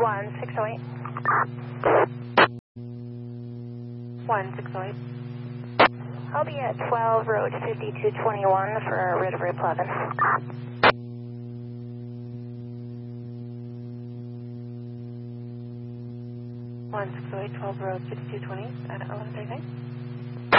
1608. 1608. I'll be at 12 road 5221 for River Pleasant. 1608, 12 road 5220 at 11:39.